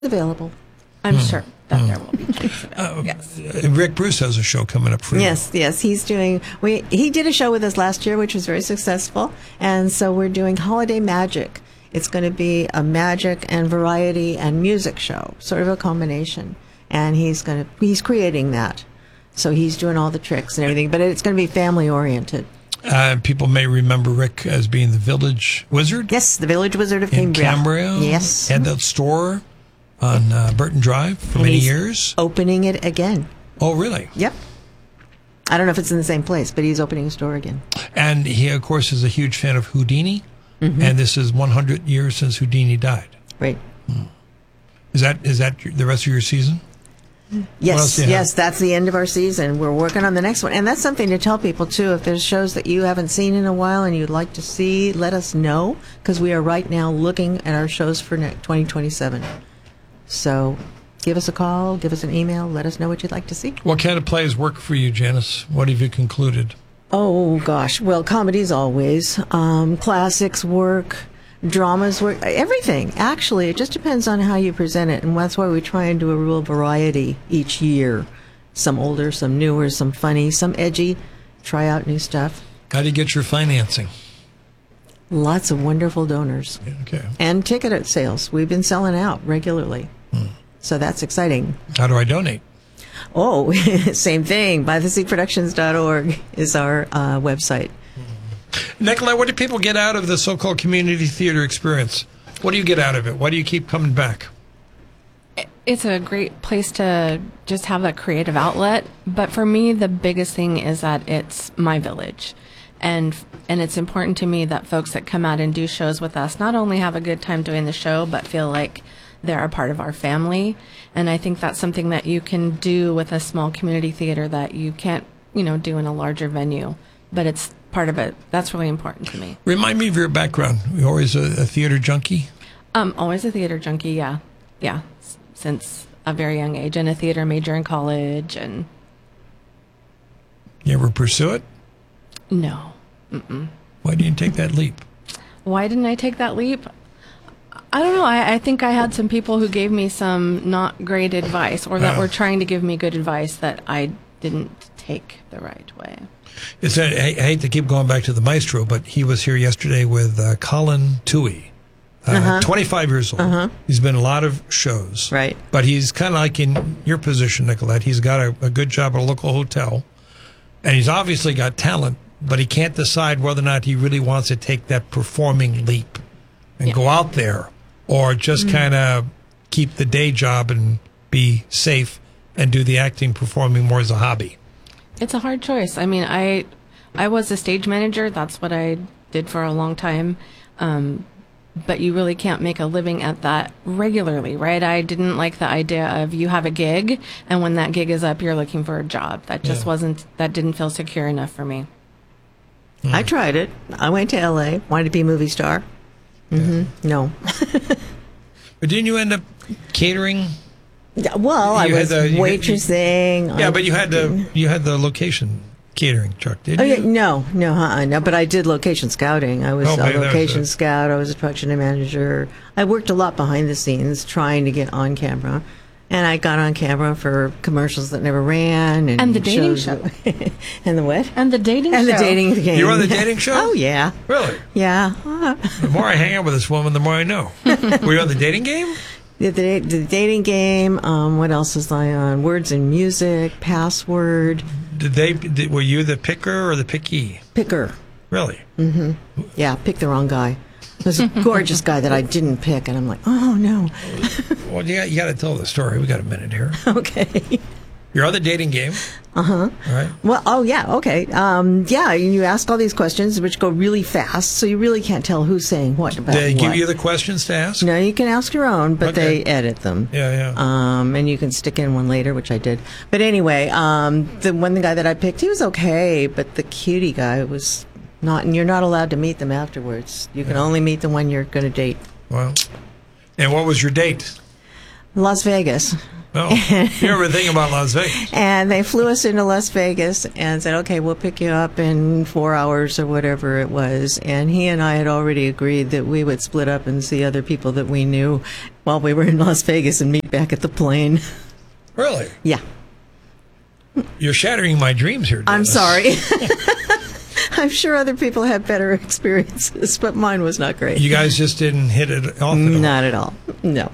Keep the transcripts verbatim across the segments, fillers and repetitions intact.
available. I'm mm. sure that mm. there will be chicks available. Uh, yes. Rick Bruce has a show coming up for you. Yes, yes. He's doing, we, he did a show with us last year, which was very successful. And so we're doing Holiday Magic. It's going to be a magic and variety and music show, sort of a combination. And he's going to, he's creating that. So he's doing all the tricks and everything, but it's going to be family oriented. Uh, people may remember Rick as being the village wizard. Yes, the village wizard of in Cambria. Cambria. Yes. Had that store on uh, Burton Drive for and many he's years. Opening it again. Oh, really? Yep. I don't know if it's in the same place, but he's opening a store again. And he, of course, is a huge fan of Houdini. Mm-hmm. And this is one hundred years since Houdini died. Right. Hmm. Is that is that the rest of your season? Yes, yes, that's the end of our season. We're working on the next one. And that's something to tell people, too. If there's shows that you haven't seen in a while and you'd like to see, let us know, because we are right now looking at our shows for twenty twenty-seven. So give us a call, give us an email, let us know what you'd like to see. What kind of plays work for you, Janice? What have you concluded? Oh, gosh. Well, comedies always. Um, classics work. Dramas work. Everything. Actually, it just depends on how you present it. And that's why we try and do a real variety each year. Some older, some newer, some funny, some edgy. Try out new stuff. How do you get your financing? Lots of wonderful donors. Okay. And ticket sales. We've been selling out regularly. Hmm. So that's exciting. How do I donate? Oh, same thing. by the sea productions dot org is our uh, website. Nicolette, what do people get out of the so-called community theater experience? What do you get out of it? Why do you keep coming back? It's a great place to just have that creative outlet. But for me, the biggest thing is that it's my village. And and it's important to me that folks that come out and do shows with us not only have a good time doing the show, but feel like they're a part of our family. And I think that's something that you can do with a small community theater that you can't, you know, do in a larger venue. But it's part of it. That's really important to me. Remind me of your background. You're always a, a theater junkie? Um, always a theater junkie, yeah. Yeah, S- since a very young age. And a theater major in college. And you ever pursue it? No. Mm-mm. Why didn't you take that leap? Why didn't I take that leap? I don't know. I, I think I had some people who gave me some not great advice, or that uh, were trying to give me good advice that I didn't take the right way. It's a, I, I hate to keep going back to the maestro, but he was here yesterday with uh, Colin Toohey, uh, uh-huh. twenty-five years old. Uh-huh. He's been in a lot of shows. Right. But he's kind of like in your position, Nicolette. He's got a, a good job at a local hotel, and he's obviously got talent, but he can't decide whether or not he really wants to take that performing leap and yeah. go out there, or just mm-hmm. kind of keep the day job and be safe and do the acting, performing more as a hobby. It's a hard choice. I mean, I I was a stage manager. That's what I did for a long time. Um, but you really can't make a living at that regularly, right? I didn't like the idea of you have a gig, and when that gig is up, you're looking for a job. That just yeah. wasn't, that didn't feel secure enough for me. Mm. I tried it. I went to L A, wanted to be a movie star. Mm-hmm. Yeah. No. But didn't you end up catering? Well, I was the, waitressing. You, yeah, but you had the you had the location catering truck, didn't oh, you? Yeah, no, no, uh-uh, no. But I did location scouting. I was oh, a location scout. I was a production manager. I worked a lot behind the scenes trying to get on camera. And I got on camera for commercials that never ran. And, and the dating show. And the what? And the dating and show. And the dating game. You were on the dating show? Oh, yeah. Really? Yeah. The more I hang out with this woman, the more I know. Were you on the dating game? The, the, the dating game. Um, what else was I on? Words and Music, Password. Did they? Did, were you the picker or the picky? Picker. Really? Mm-hmm. Yeah, picked the wrong guy. There's a gorgeous guy that I didn't pick, and I'm like, oh, no. Well, you got, you got to tell the story. We got a minute here. Okay. You're on the dating game. Uh-huh. All right. Well, oh, yeah, okay. Um, yeah, you ask all these questions, which go really fast, so you really can't tell who's saying what about They what. give you the questions to ask? No, you can ask your own, but okay. they edit them. Yeah, yeah. Um, and you can stick in one later, which I did. But anyway, um, the one the guy that I picked, he was okay, but the cutie guy was not, and you're not allowed to meet them afterwards. You can yeah. only meet the one you're going to date. Well, and what was your date? Las Vegas. Oh, you ever think about Las Vegas? And they flew us into Las Vegas and said, okay, we'll pick you up in four hours or whatever it was. And he and I had already agreed that we would split up and see other people that we knew while we were in Las Vegas and meet back at the plane. Really? Yeah. You're shattering my dreams here, Dennis. I'm sorry. I'm sure other people had better experiences, but mine was not great. You guys just didn't hit it off at all? Not at all. No.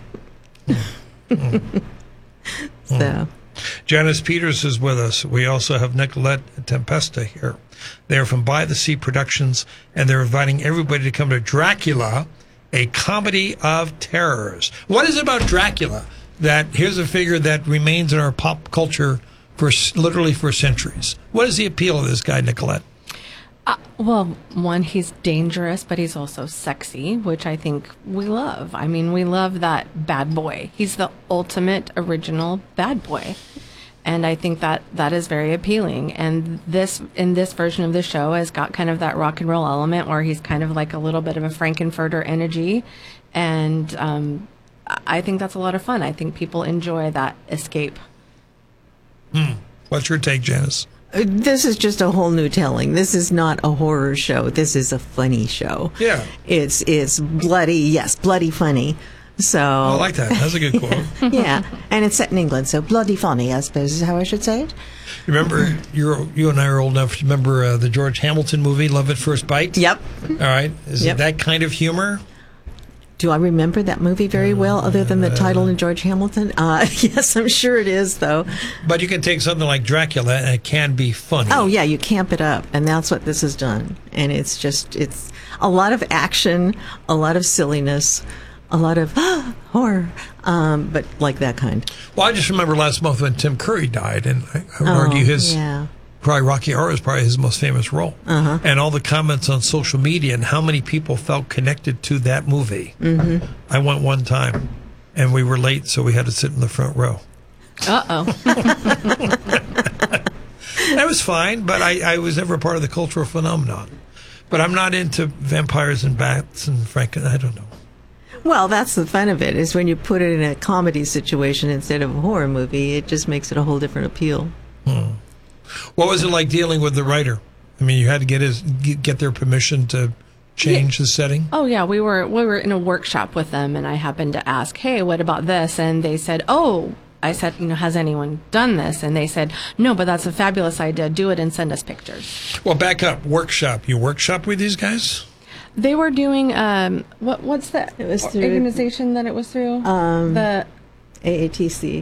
Mm. So, Janice Peters is with us. We also have Nicolette Tempesta here. They're from By the Sea Productions, and they're inviting everybody to come to Dracula, a comedy of terrors. What is it about Dracula that here's a figure that remains in our pop culture for literally for centuries? What is the appeal of this guy, Nicolette? Uh, well, one, he's dangerous, but he's also sexy, which I think we love. I mean, we love that bad boy. He's the ultimate original bad boy. And I think that that is very appealing. And this, in this version of the show, has got kind of that rock and roll element where he's kind of like a little bit of a Frankenfurter energy. And um, I think that's a lot of fun. I think people enjoy that escape. Hmm. What's your take, Janice? This is just a whole new telling. This is not a horror show. This is a funny show. Yeah. It's it's bloody, yes, bloody funny. So I like that. That's a good quote. Yeah, and it's set in England, so bloody funny, I suppose is how I should say it. Remember, you're, you and I are old enough to remember uh, the George Hamilton movie, Love at First Bite? Yep. All right. Is Yep. it that kind of humor? Do I remember that movie very well, other than the title and George Hamilton? Uh, yes, I'm sure it is, though. But you can take something like Dracula, and it can be funny. Oh, yeah, you camp it up, and that's what this has done. And it's just, it's a lot of action, a lot of silliness, a lot of horror, um, but like that kind. Well, I just remember last month when Tim Curry died, and I, I would Oh, argue his yeah. probably Rocky Horror is probably his most famous role. Uh-huh. And all the comments on social media and how many people felt connected to that movie. Mm-hmm. I went one time, and we were late, so we had to sit in the front row. Uh-oh. That was fine, but I, I was never part of the cultural phenomenon. But I'm not into vampires and bats and Franken. I don't know. Well, that's the fun of it, is when you put it in a comedy situation instead of a horror movie, it just makes it a whole different appeal. Hmm. What was it like dealing with the writer? I mean, you had to get his get their permission to change Yeah. the setting? Oh yeah, we were we were in a workshop with them, and I happened to ask, "Hey, what about this?" And they said, "Oh." I said, you know, has anyone done this? And they said, no, but that's a fabulous idea. Do it and send us pictures. Well, back up. Workshop. You workshop with these guys? They were doing, um, what what's the It was through- organization that it was through? Um, the A A T C,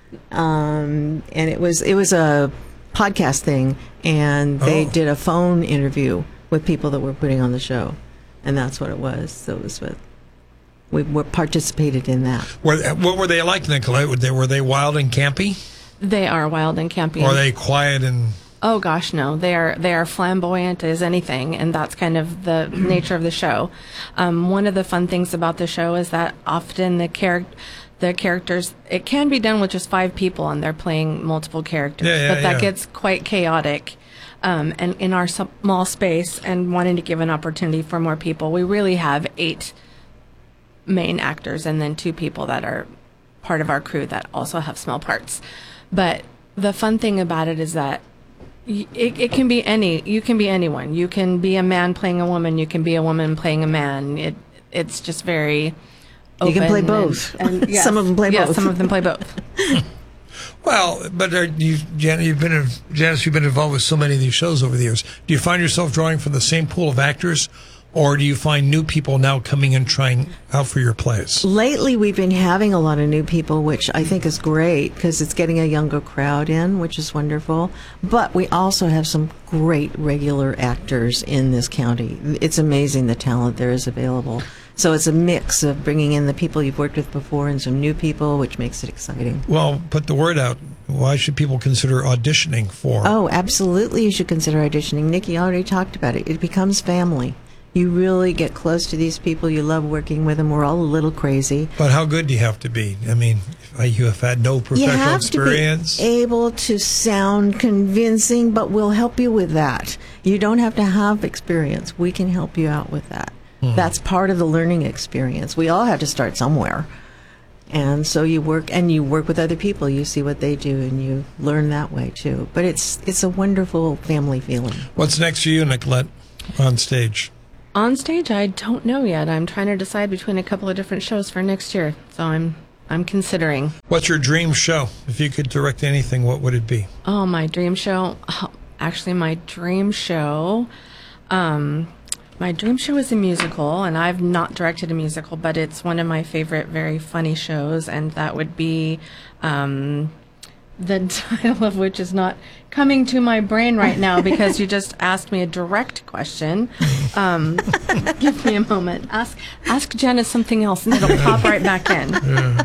um, and it was it was a podcast thing, and they Oh. did a phone interview with people that were putting on the show, and that's what it was. So it was what we were participated in that. Were, what were they like, Nicolette? Were they, were they wild and campy? They are wild and campy. Or are they quiet and... Oh gosh, no. They are they are flamboyant as anything, and that's kind of the nature of the show. Um, one of the fun things about the show is that often the char- the characters, it can be done with just five people, and they're playing multiple characters, Yeah, yeah, but that yeah. gets quite chaotic. Um, and in our small space, and wanting to give an opportunity for more people, we really have eight main actors, and then two people that are part of our crew that also have small parts. But the fun thing about it is that y- it, it can be any, you can be anyone. You can be a man playing a woman. You can be a woman playing a man. It, it's just very open. You can play and- both. And, yes, Some of them play yes, both. some of them play both. Well, but are you, Janet, you've been, Janice, you've been involved with so many of these shows over the years. Do you find yourself drawing from the same pool of actors, or do you find new people now coming and trying out for your plays? Lately, we've been having a lot of new people, which I think is great because it's getting a younger crowd in, which is wonderful. But we also have some great regular actors in this county. It's amazing the talent there is available. So it's a mix of bringing in the people you've worked with before and some new people, which makes it exciting. Well, put the word out. Why should people consider auditioning for? Oh, absolutely, you should consider auditioning. Nikki already talked about it. It becomes family. You really get close to these people. You love working with them. We're all a little crazy. But how good do you have to be? I mean, if you have had no You professional have experience. to be able to sound convincing, but we'll help you with that. You don't have to have experience. We can help you out with that. Hmm. That's part of the learning experience. We all have to start somewhere. And so you work, and you work with other people. You see what they do, and you learn that way too. But it's it's a wonderful family feeling. What's next for you, Nicolette, on stage? On stage, I don't know yet. I'm trying to decide between a couple of different shows for next year. So I'm I'm considering. What's your dream show? If you could direct anything, what would it be? Oh, my dream show. Oh, actually, my dream show. Um, my dream show is a musical, and I've not directed a musical, but it's one of my favorite, very funny shows, and that would be um, the title of which is not coming to my brain right now because you just asked me a direct question. Um, give me a moment. Ask ask Janice something else, and it'll pop right back in. Yeah.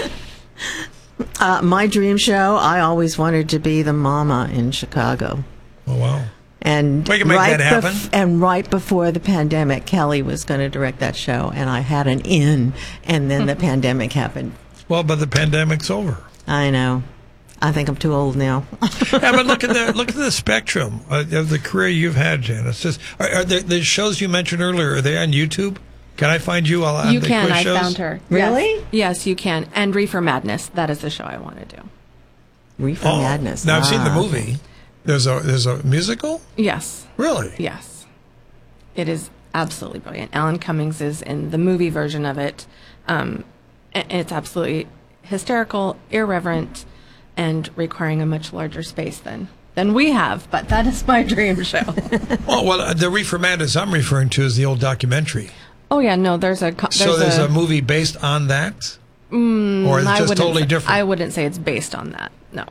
Uh, my dream show, I always wanted to be the mama in Chicago. Oh, wow. And We can make right that happen. bef- and right before the pandemic, Kelly was going to direct that show, and I had an in, and then the pandemic happened. Well, but the pandemic's over. I know. I think I'm too old now. Yeah, but look at the look at the spectrum uh, of the career you've had, Janice. Just, are, are the, the shows you mentioned earlier, are they on YouTube? Can I find you all on You the can. quiz I shows? found her. Really? Yes. Yes, you can. And Reefer Madness. That is the show I want to do. Reefer Oh, Madness. Now I've seen the Ah. movie. There's a there's a musical. Yes. Really? Yes. It is absolutely brilliant. Alan Cummings is in the movie version of it. Um, and it's absolutely hysterical, irreverent, and requiring a much larger space than than we have. But that is my dream show. Oh well, uh, the Reefer Madness I'm referring to is the old documentary. Oh yeah, no, there's a co- there's so there's a, a movie based on that, mm, or it's I just wouldn't totally say- different. I wouldn't say it's based on that. No.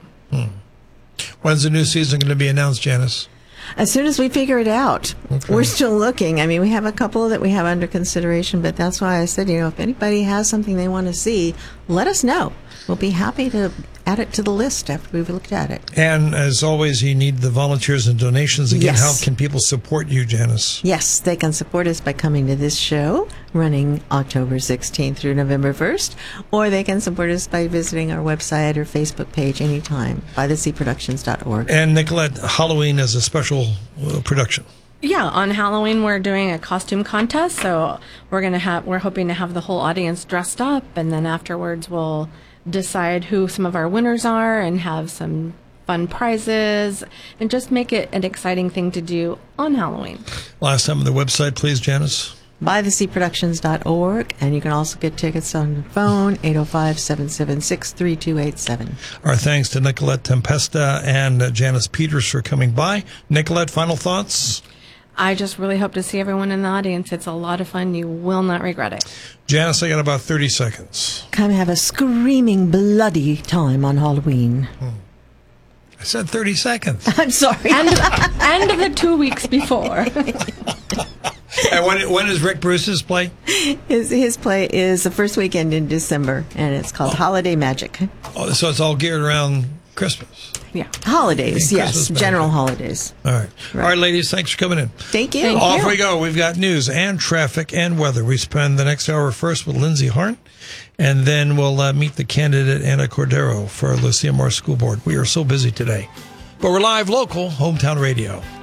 When's the new season going to be announced, Janice? As soon as we figure it out. Okay. We're still looking. I mean, we have a couple that we have under consideration, but that's why I said, you know, if anybody has something they want to see, let us know. We'll be happy to add it to the list after we've looked at it. And as always, you need the volunteers and donations. Again, Yes. how can people support you, Janice? Yes, they can support us by coming to this show running October sixteenth through November first, or they can support us by visiting our website or Facebook page anytime, by the sea productions dot org. And Nicolette, Halloween is a special uh, production. Yeah, on Halloween we're doing a costume contest, so we're gonna have we're hoping to have the whole audience dressed up, and then afterwards we'll decide who some of our winners are and have some fun prizes and just make it an exciting thing to do on Halloween. Last time on the website, please, Janice. by the sea productions dot org, and you can also get tickets on the phone, eight oh five, seven seven six, three two eight seven. Our thanks to Nicolette Tempesta and uh, Janice Peters for coming by. Nicolette, final thoughts? I just really hope to see everyone in the audience. It's a lot of fun. You will not regret it. Janice, I got about thirty seconds. Come have a screaming, bloody time on Halloween. I said thirty seconds. I'm sorry. And, and the two weeks before. And when, when is Rick Bruce's play? His, his play is the first weekend in December, and it's called Holiday Magic. Oh, so it's all geared around Christmas. Yeah. Holidays, And yes, Christmas general magic. holidays. All right. Right. All right, ladies, thanks for coming in. Thank you. Thank Off you. we go. We've got news and traffic and weather. We spend the next hour first with Lindsay Harn, and then we'll uh, meet the candidate Anna Cordero for Lucia Moore School Board. We are so busy today. But we're live, local, hometown radio.